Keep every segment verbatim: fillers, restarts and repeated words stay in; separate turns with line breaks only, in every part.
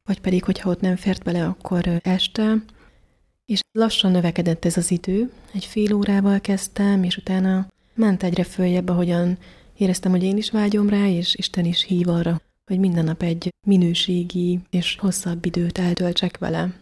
vagy pedig, hogyha ott nem fért bele, akkor este. És lassan növekedett ez az idő. Egy fél órával kezdtem, és utána ment egyre följebb, ahogyan éreztem, hogy én is vágyom rá, és Isten is hív arra, hogy minden nap egy minőségi és hosszabb időt eltöltsek vele.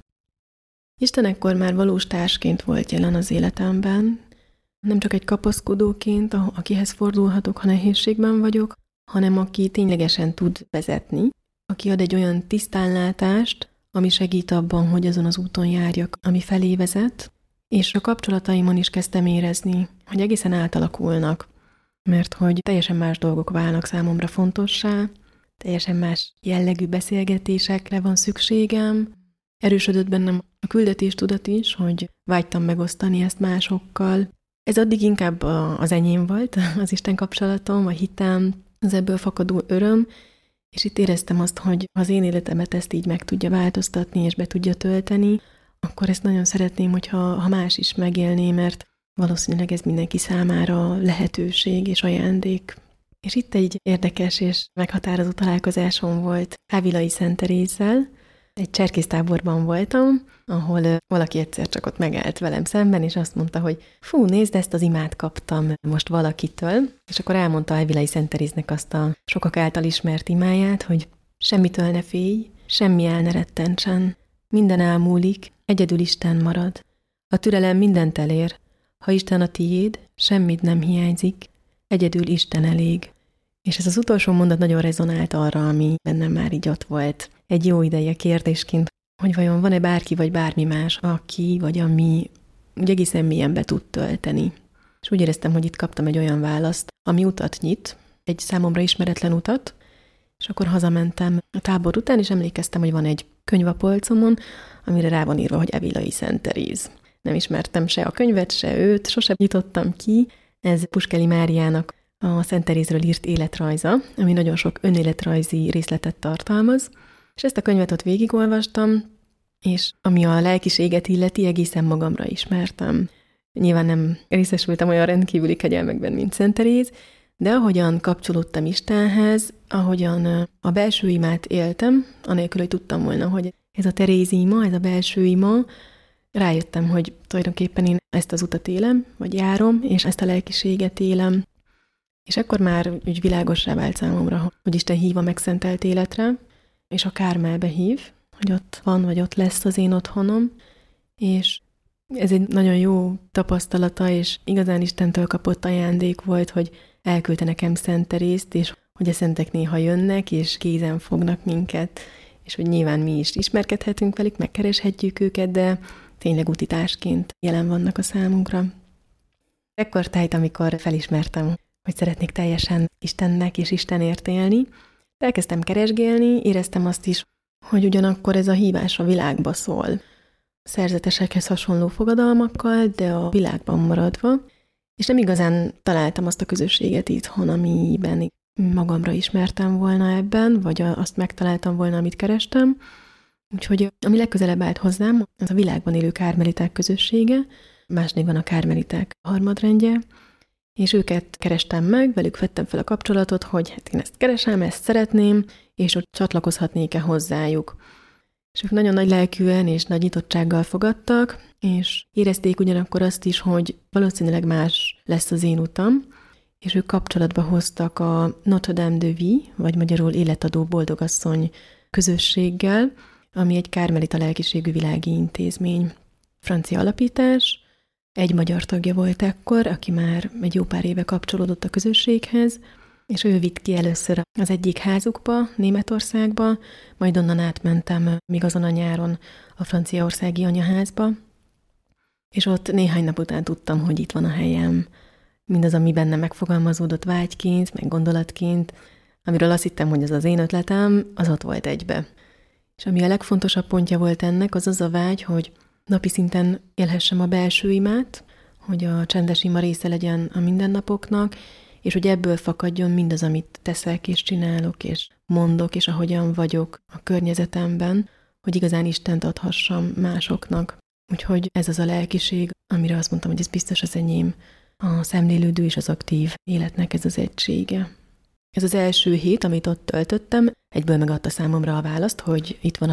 Isten ekkor már valós társként volt jelen az életemben, nem csak egy kapaszkodóként, akihez fordulhatok, ha nehézségben vagyok, hanem aki ténylegesen tud vezetni, aki ad egy olyan tisztánlátást, ami segít abban, hogy azon az úton járjak, ami felé vezet, és a kapcsolataimon is kezdtem érezni, hogy egészen átalakulnak, mert hogy teljesen más dolgok válnak számomra fontossá, teljesen más jellegű beszélgetésekre van szükségem. Erősödött bennem a küldetéstudat is, hogy vágytam megosztani ezt másokkal. Ez addig inkább az enyém volt, az Isten kapcsolatom, a hitem, az ebből fakadó öröm, és itt éreztem azt, hogy ha az én életemet ezt így meg tudja változtatni, és be tudja tölteni, akkor ezt nagyon szeretném, hogyha ha más is megélné, mert valószínűleg ez mindenki számára lehetőség és ajándék. És itt egy érdekes és meghatározó találkozásom volt Ávilai Szent Terézzel. Egy cserkésztáborban voltam, ahol valaki egyszer csak ott megállt velem szemben, és azt mondta, hogy fú, nézd, ezt az imát kaptam most valakitől, és akkor elmondta Ávilai Szent Teréznek azt a sokak által ismert imáját, hogy semmitől ne félj, semmi el ne rettentsen, minden elmúlik, egyedül Isten marad. A türelem mindent elér, ha Isten a tiéd, semmit nem hiányzik, egyedül Isten elég. És ez az utolsó mondat nagyon rezonált arra, ami bennem már így ott volt egy jó ideje kérdésként, hogy vajon van-e bárki vagy bármi más, aki vagy ami úgy egészen mélyen be tud tölteni. És úgy éreztem, hogy itt kaptam egy olyan választ, ami utat nyit, egy számomra ismeretlen utat, és akkor hazamentem a tábor után, és emlékeztem, hogy van egy könyv a polcomon, amire rá van írva, hogy Ávilai Szent Teréz. Nem ismertem se a könyvet, se őt, sosem nyitottam ki. Ez Puskeli Máriának a Szent Terézről írt életrajza, ami nagyon sok önéletrajzi részletet tartalmaz. És ezt a könyvet ott végigolvastam, és ami a lelkiséget illeti, egészen magamra ismertem. Nyilván nem részesültem olyan rendkívüli kegyelmekben, mint Szent Teréz, de ahogyan kapcsolódtam Istenhez, ahogyan a belső imát éltem, anélkül, hogy tudtam volna, hogy ez a Terézi ima, ez a belső ima, rájöttem, hogy tulajdonképpen én ezt az utat élem, vagy járom, és ezt a lelkiséget élem. És akkor már úgy világossá vált számomra, hogy Isten hív a megszentelt életre, és a Kármelbe hív, hogy ott van, vagy ott lesz az én otthonom, és ez egy nagyon jó tapasztalata, és igazán Istentől kapott ajándék volt, hogy elküldte nekem Szent Terézt, és hogy a szentek néha jönnek, és kézen fognak minket, és hogy nyilván mi is ismerkedhetünk velük, megkereshetjük őket, de tényleg utitásként jelen vannak a számunkra. Ekkor tájt, amikor felismertem, hogy szeretnék teljesen Istennek és Istenért élni, elkezdtem keresgélni, éreztem azt is, hogy ugyanakkor ez a hívás a világba szól. Szerzetesekhez hasonló fogadalmakkal, de a világban maradva, és nem igazán találtam azt a közösséget itthon, amiben magamra ismertem volna ebben, vagy azt megtaláltam volna, amit kerestem. Úgyhogy ami legközelebb állt hozzám, az a világban élő kármeliták közössége, más néven a kármeliták harmadrendje, és őket kerestem meg, velük vettem fel a kapcsolatot, hogy hát én ezt keresem, ezt szeretném, és ott csatlakozhatnék-e hozzájuk. És ők nagyon nagy lelkűen és nagy nyitottsággal fogadtak, és érezték ugyanakkor azt is, hogy valószínűleg más lesz az én utam, és ők kapcsolatba hoztak a Notre Dame de Vie, vagy magyarul életadó boldogasszony közösséggel, ami egy kármelita lelkiségű világi intézmény. Francia alapítás, egy magyar tagja volt ekkor, aki már egy jó pár éve kapcsolódott a közösséghez, és ő vitt ki először az egyik házukba, Németországba, majd onnan átmentem még azon a nyáron a franciaországi anyaházba, és ott néhány nap után tudtam, hogy itt van a helyem. Mindaz, ami bennem megfogalmazódott vágyként, meg gondolatként, amiről azt hittem, hogy ez az én ötletem, az ott volt egybe. És ami a legfontosabb pontja volt ennek, az az a vágy, hogy napi szinten élhessem a belső imát, hogy a csendes ima része legyen a mindennapoknak, és hogy ebből fakadjon mindaz, amit teszek és csinálok, és mondok, és ahogyan vagyok a környezetemben, hogy igazán Istent adhassam másoknak. Úgyhogy ez az a lelkiség, amire azt mondtam, hogy ez biztos az enyém, a szemlélődő és az aktív életnek ez az egysége. Ez az első hét, amit ott töltöttem, egyből megadta számomra a választ, hogy itt van a